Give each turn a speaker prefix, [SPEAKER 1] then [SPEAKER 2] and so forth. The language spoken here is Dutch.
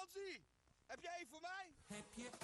[SPEAKER 1] Hansie, heb jij één voor mij?
[SPEAKER 2] Heb je